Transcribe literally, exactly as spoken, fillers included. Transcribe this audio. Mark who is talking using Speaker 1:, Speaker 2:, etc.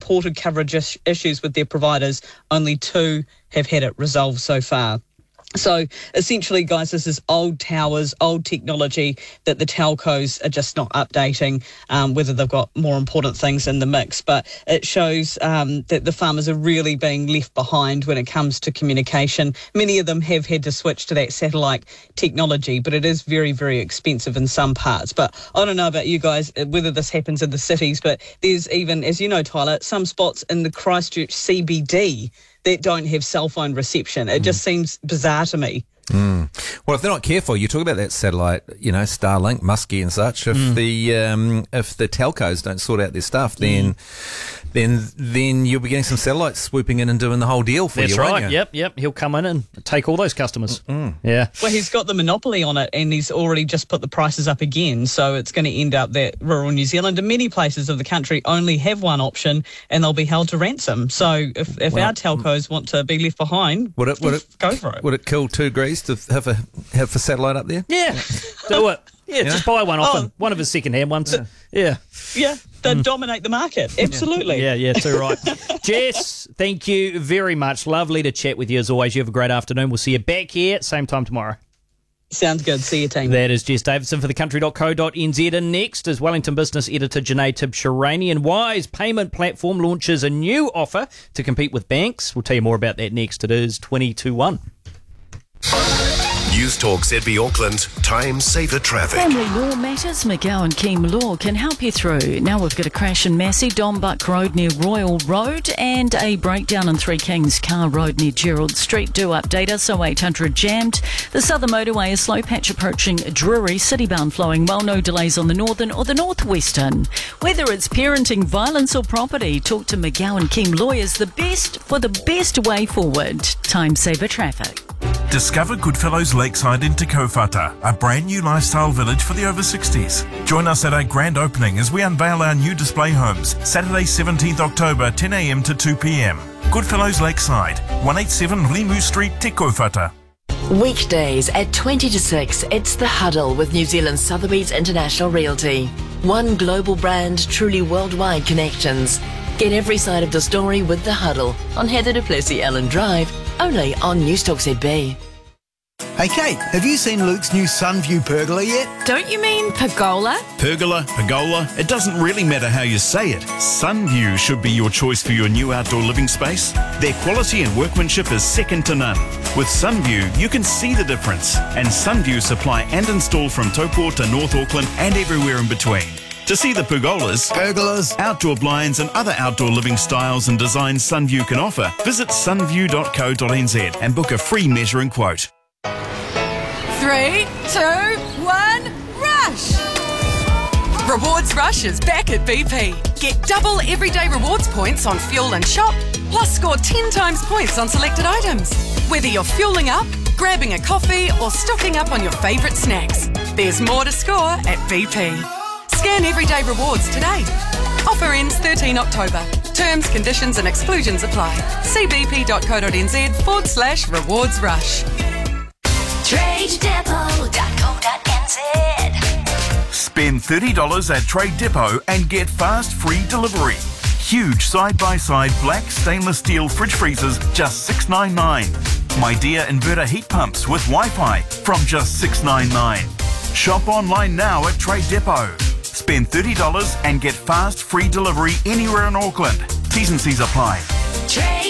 Speaker 1: reported coverage is- issues with their providers, only two have had it resolved so far. So essentially, guys, this is old towers, old technology that the telcos are just not updating, um, whether they've got more important things in the mix. But it shows um, that the farmers are really being left behind when it comes to communication. Many of them have had to switch to that satellite technology, but it is very, very expensive in some parts. But I don't know about you guys, whether this happens in the cities, but there's even, as you know, Tyler, some spots in the Christchurch C B D that don't have cell phone reception. It mm. just seems bizarre to me.
Speaker 2: Mm. Well, if they're not careful, you talk about that satellite, you know, Starlink, Muskie and such. If mm. the um, if the telcos don't sort out their stuff, then mm. then then you'll be getting some satellites swooping in and doing the whole deal for
Speaker 3: That's
Speaker 2: you.
Speaker 3: That's right.
Speaker 2: Won't you?
Speaker 3: Yep, yep. He'll come in and take all those customers.
Speaker 2: Mm.
Speaker 3: Yeah.
Speaker 1: Well, he's got the monopoly on it, and he's already just put the prices up again. So it's going to end up that rural New Zealand and many places of the country only have one option, and they'll be held to ransom. So if, if
Speaker 2: well,
Speaker 1: our telcos want to be left behind,
Speaker 2: would it, would it,
Speaker 1: go for it.
Speaker 2: Would it kill two degrees to have a have a satellite up there?
Speaker 3: Yeah, do it. Yeah,
Speaker 2: Yeah.
Speaker 3: just buy one off
Speaker 1: Oh.
Speaker 3: them. One of his second-hand ones. Yeah.
Speaker 1: Yeah, they dominate the market. Absolutely.
Speaker 3: Yeah, yeah, too right. Jess, thank you very much. Lovely to chat with you as always. You have a great afternoon. We'll see you back here same time tomorrow.
Speaker 1: Sounds good. See you, team.
Speaker 3: That is Jess Davidson for the country dot co dot n z. And next is Wellington business editor Janae Tibshirani. Wise payment platform launches a new offer to compete with banks. We'll tell you more about that next. It is twenty to one.
Speaker 4: News Talk Z B Auckland, Time Saver Traffic.
Speaker 5: Family law matters, McGowan Keem Law can help you through. Now we've got a crash in Massey, Donbuck Road near Royal Road, and a breakdown in Three Kings Car Road near Gerald Street. Do update us, oh eight hundred jammed. The southern motorway is slow patch approaching Drury, citybound flowing well, no delays on the northern or the northwestern. Whether it's parenting, violence or property, talk to McGowan Keem Lawyers, the best for the best way forward. Time Saver Traffic.
Speaker 6: Discover Goodfellows Lakeside in Te Kaupata, a brand new lifestyle village for the over sixties. Join us at our grand opening as we unveil our new display homes, Saturday seventeenth October, ten a m to two p m. Goodfellows Lakeside, one eighty-seven Limu Street, Te Kaupata.
Speaker 7: Weekdays at twenty to six, it's The Huddle with New Zealand Sotheby's International Realty. One global brand, truly worldwide connections. Get every side of the story with The Huddle on Heather du Plessis-Allen Drive, only on News Talk Z B.
Speaker 8: Hey Kate, have you seen Luke's new Sunview pergola yet?
Speaker 9: Don't you mean pergola?
Speaker 10: Pergola, pergola, it doesn't really matter how you say it. Sunview should be your choice for your new outdoor living space. Their quality and workmanship is second to none. With Sunview, you can see the difference. And Sunview supply and install from Taupo to North Auckland and everywhere in between. To see the pergolas,
Speaker 8: Pergolas,
Speaker 10: outdoor blinds and other outdoor living styles and designs Sunview can offer, visit sunview dot co dot n z and book a free measuring quote.
Speaker 9: Three, two, one, rush! Rewards Rush is back at B P. Get double everyday rewards points on fuel and shop, plus score ten times points on selected items. Whether you're fueling up, grabbing a coffee or stocking up on your favourite snacks, there's more to score at B P. Scan Everyday Rewards today. Offer ends thirteenth October. Terms, conditions and exclusions apply. See bp.co.nz forward slash rewards rush.
Speaker 11: trade depot dot co dot n z.
Speaker 6: Spend thirty dollars at Trade Depot and get fast free delivery. Huge side-by-side black stainless steel fridge freezers, just six ninety-nine. My Dear inverter heat pumps with Wi-Fi from just six ninety-nine. Shop online now at Trade Depot. Spend thirty dollars and get fast free delivery anywhere in Auckland. T's and C's apply.
Speaker 11: Trade